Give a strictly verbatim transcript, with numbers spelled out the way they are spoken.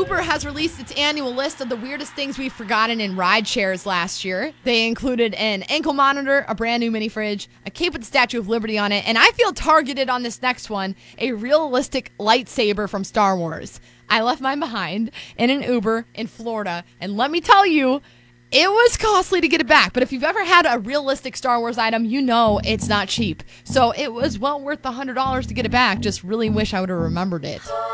Uber has released its annual list of the weirdest things we've forgotten in ride shares last year. They included an ankle monitor, a brand new mini fridge, a cape with the Statue of Liberty on it, and I feel targeted on this next one, a realistic lightsaber from Star Wars. I left mine behind in an Uber in Florida, and let me tell you, it was costly to get it back. But if you've ever had a realistic Star Wars item, you know it's not cheap. So it was well worth the one hundred dollars to get it back. Just really wish I would have remembered it.